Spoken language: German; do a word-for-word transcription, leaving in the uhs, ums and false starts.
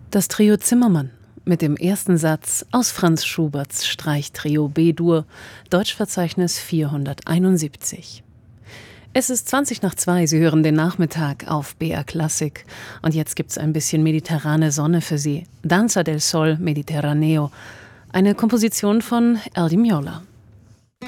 Das Trio Zimmermann mit dem ersten Satz aus Franz Schuberts Streichtrio B-Dur, Deutschverzeichnis vierhunderteinundsiebzig. Es ist zwanzig nach zwei, Sie hören den Nachmittag auf B R Klassik. Und jetzt gibt's ein bisschen mediterrane Sonne für Sie. Danza del Sol Mediterraneo, eine Komposition von El Di Meola.